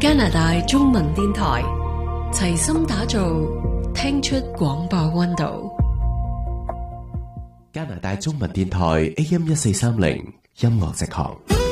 加拿大中文電台齊心打造聽出廣播溫度。 加拿大中文電台 AM 1430音樂直航。